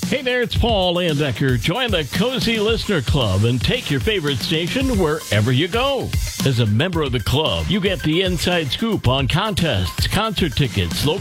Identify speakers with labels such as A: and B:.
A: Hey there, it's Paul Landecker. Join the Cozy Listener Club and take your favorite station wherever you go. As a member of the club, you get the inside scoop on contests, concert tickets, local